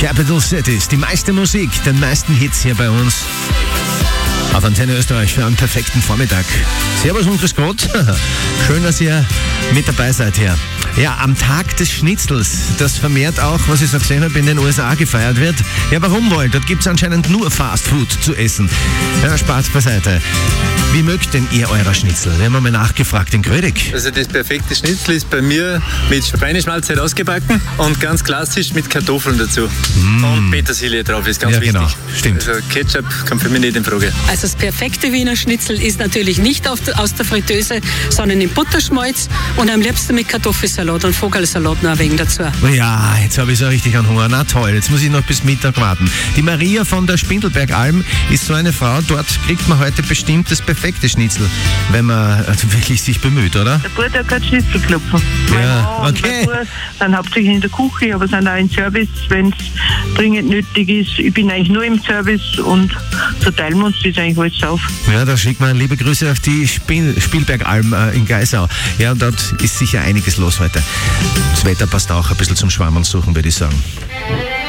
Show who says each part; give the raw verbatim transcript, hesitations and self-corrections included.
Speaker 1: Capital Cities, die meiste Musik, den meisten Hits hier bei uns auf Antenne Österreich für einen perfekten Vormittag. Servus und grüß Gott. Schön, dass ihr mit dabei seid hier. Ja, am Tag des Schnitzels, das vermehrt auch, was ich so gesehen habe, in den U S A gefeiert wird. Ja, warum wohl? Dort gibt es anscheinend nur Fast Food zu essen. Ja, Spaß beiseite. Wie mögt denn ihr eurer Schnitzel? Wir haben einmal nachgefragt in Grödig.
Speaker 2: Also das perfekte Schnitzel ist bei mir mit Schweineschmalz ausgebacken und ganz klassisch mit Kartoffeln dazu. Mm. Und Petersilie drauf ist ganz
Speaker 1: ja,
Speaker 2: wichtig.
Speaker 1: Genau, stimmt.
Speaker 2: Also Ketchup kommt für mich nicht in Frage.
Speaker 3: Also das perfekte Wiener Schnitzel ist natürlich nicht auf, aus der Fritteuse, sondern in Butterschmalz und am liebsten mit Kartoffelsalat und Vogelsalat noch ein wenig dazu.
Speaker 1: Ja, jetzt habe ich so richtig an Hunger. Na toll, jetzt muss ich noch bis Mittag warten. Die Maria von der Spindelbergalm ist so eine Frau, dort kriegt man heute bestimmt das perfekte Schnitzel, wenn man wirklich sich bemüht, oder?
Speaker 4: Der Bub, der kann Schnitzel klopfen.
Speaker 1: Ja, okay.
Speaker 4: Mein sind hauptsächlich in der Küche, aber sind auch im Service, wenn es dringend nötig ist. Ich bin eigentlich nur im Service und so teilen wir uns das eigentlich alles auf.
Speaker 1: Ja, da schickt man liebe Grüße auf die Spiel Spielbergalm äh, in Geisau. Ja, und dort ist sicher einiges los heute. Das Wetter passt auch ein bisschen zum Schwammerl suchen, würde ich sagen.